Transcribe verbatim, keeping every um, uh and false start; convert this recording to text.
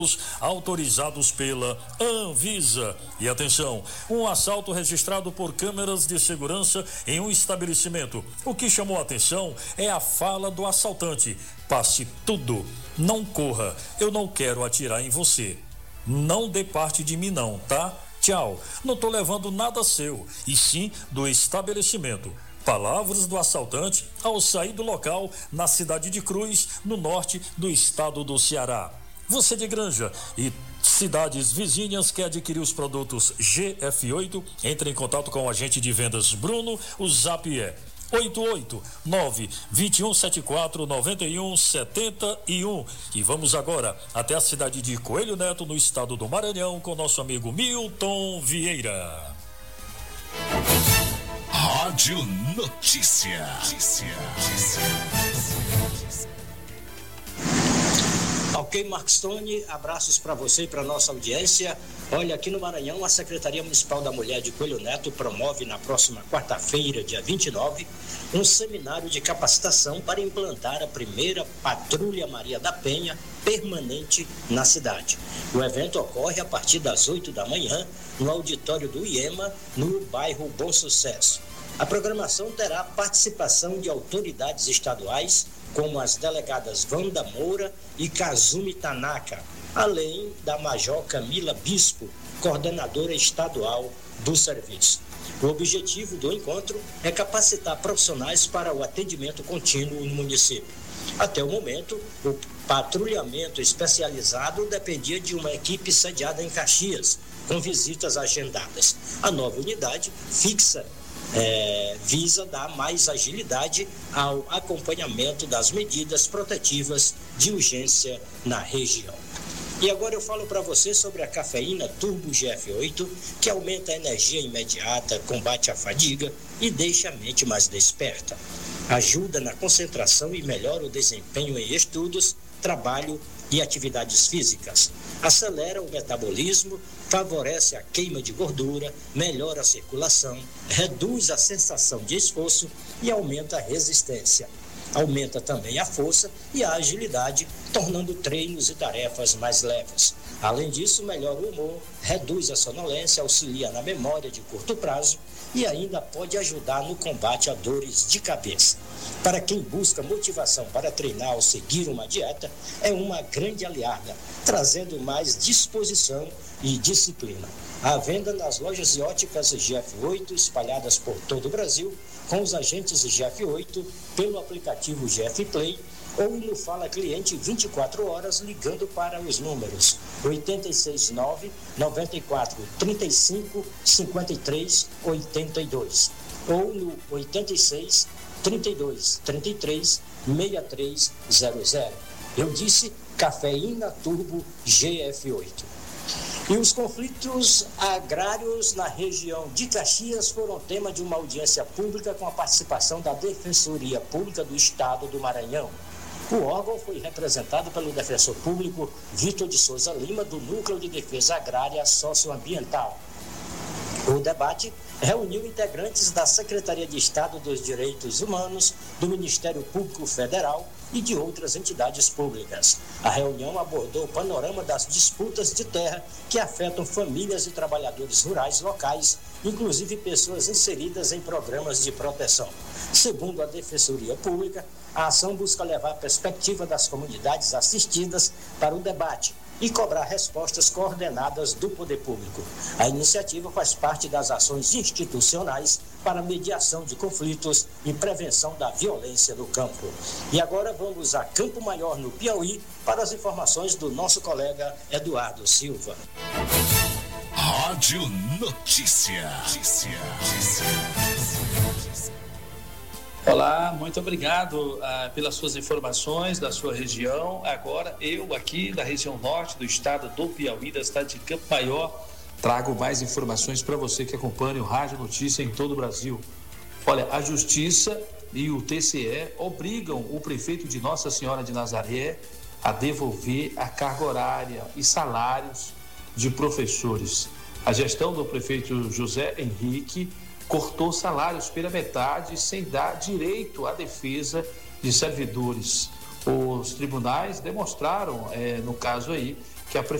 autorizados pela Anvisa. E atenção, um assalto registrado por câmeras de segurança em um estabelecimento. O que chamou a atenção é a fala do assaltante: passe tudo, não corra, eu não quero atirar em você. Não dê parte de mim não, tá? Tchau, não tô levando nada seu, e sim do estabelecimento. Palavras do assaltante ao sair do local na cidade de Cruz, no norte do estado do Ceará. Você de Granja e cidades vizinhas quer adquirir os produtos G F oito? Entre em contato com o agente de vendas Bruno. O zap é oito oito nove, dois um sete quatro, nove um sete um. E vamos agora até a cidade de Coelho Neto, no estado do Maranhão, com nosso amigo Milton Vieira. Rádio Notícia. Notícia. Ok, Marcos Tony, abraços para você e para nossa audiência. Olha, aqui no Maranhão, a Secretaria Municipal da Mulher de Coelho Neto promove na próxima quarta-feira, dia vinte e nove, um seminário de capacitação para implantar a primeira Patrulha Maria da Penha permanente na cidade. O evento ocorre a partir das oito da manhã no auditório do IEMA, no bairro Bom Sucesso. A programação terá participação de autoridades estaduais, como as delegadas Wanda Moura e Kazumi Tanaka, além da Major Camila Bispo, coordenadora estadual do serviço. O objetivo do encontro é capacitar profissionais para o atendimento contínuo no município. Até o momento, o patrulhamento especializado dependia de uma equipe sediada em Caxias, com visitas agendadas. A nova unidade fixa É, visa dar mais agilidade ao acompanhamento das medidas protetivas de urgência na região. E agora eu falo para você sobre a cafeína Turbo G F oito, que aumenta a energia imediata, combate a fadiga e deixa a mente mais desperta. Ajuda na concentração e melhora o desempenho em estudos, trabalho e atividades físicas. Acelera o metabolismo, favorece a queima de gordura, melhora a circulação, reduz a sensação de esforço e aumenta a resistência. Aumenta também a força e a agilidade, tornando treinos e tarefas mais leves. Além disso, melhora o humor, reduz a sonolência, auxilia na memória de curto prazo e ainda pode ajudar no combate a dores de cabeça. Para quem busca motivação para treinar ou seguir uma dieta, é uma grande aliada, trazendo mais disposição e disciplina. À venda nas lojas e óticas G F oito, espalhadas por todo o Brasil, com os agentes G F oito, pelo aplicativo G F Play ou no Fala Cliente vinte e quatro horas, ligando para os números oito seis nove, nove quatro, três cinco, cinco três oito dois ou no oito seis, trinta e dois, trinta e três, sessenta e três zero zero. Eu disse cafeína Turbo G F oito. E os conflitos agrários na região de Caxias foram tema de uma audiência pública com a participação da Defensoria Pública do Estado do Maranhão. O órgão foi representado pelo defensor público Vitor de Souza Lima, do Núcleo de Defesa Agrária Socioambiental. O debate reuniu integrantes da Secretaria de Estado dos Direitos Humanos, do Ministério Público Federal e de outras entidades públicas. A reunião abordou o panorama das disputas de terra que afetam famílias e trabalhadores rurais locais, inclusive pessoas inseridas em programas de proteção. Segundo a Defensoria Pública, a ação busca levar a perspectiva das comunidades assistidas para o debate e cobrar respostas coordenadas do poder público. A iniciativa faz parte das ações institucionais para mediação de conflitos e prevenção da violência no campo. E agora vamos a Campo Maior, no Piauí, para as informações do nosso colega Eduardo Silva. Rádio Notícia. Notícia. Olá, muito obrigado uh, pelas suas informações da sua região. Agora eu aqui da região norte do estado do Piauí, da cidade de Campo Maior, trago mais informações para você que acompanha o Rádio Notícia em todo o Brasil. Olha, a Justiça e o T C E obrigam o prefeito de Nossa Senhora de Nazaré a devolver a carga horária e salários de professores. A gestão do prefeito José Henrique cortou salários pela metade sem dar direito à defesa de servidores. Os tribunais demonstraram, é, no caso aí, que a